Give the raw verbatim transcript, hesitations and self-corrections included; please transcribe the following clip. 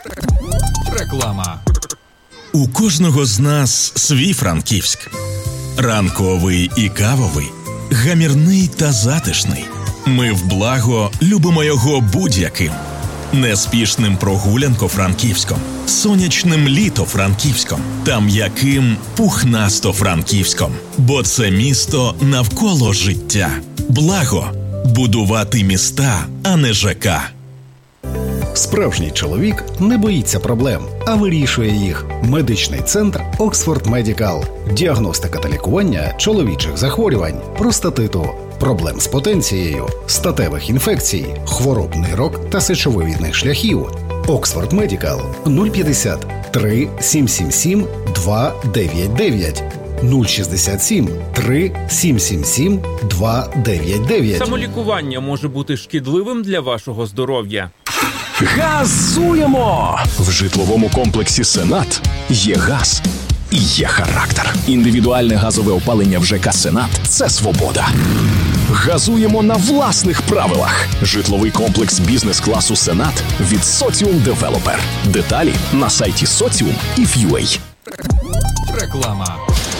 Реклама. У кожного з нас свій Франківськ. Ранковий і кавовий, гамірний та затишний. Ми в благо любимо його будь-яким. Неспішним прогулянко-франківськом, сонячним літо-франківськом та м'яким пухнасто-франківськом. Бо це місто навколо життя. Благо – будувати міста, а не ЖК. Справжній чоловік не боїться проблем, а вирішує їх. Медичний центр Оксфорд Медікал. Діагностика та лікування чоловічих захворювань, простатиту, проблем з потенцією, статевих інфекцій, хвороб нирок та сечовивідних шляхів. Оксфорд Медікал нуль п'ятдесят три сім сім сім два дев'ять дев'ять нуль шістдесят сім три сім сім сім два дев'ять дев'ять. Самолікування може бути шкідливим для вашого здоров'я. Газуємо! В житловому комплексі «Сенат» є газ і є характер. Індивідуальне газове опалення в ЖК «Сенат» – це свобода. Газуємо на власних правилах. Житловий комплекс бізнес-класу «Сенат» від Соціум Девелопер. Деталі на сайті Соціум і Ф'юей. Реклама.